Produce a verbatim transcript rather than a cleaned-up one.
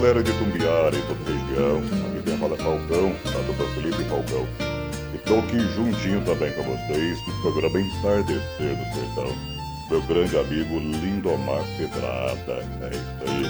Galera de Tumbiara e toda região, aqui quem fala é Falcão, da dupla Felipe e Falcão. Estou aqui juntinho também com vocês no programa Entardecer do Sertão. Meu grande amigo Lindomar Pedrada. É isso aí.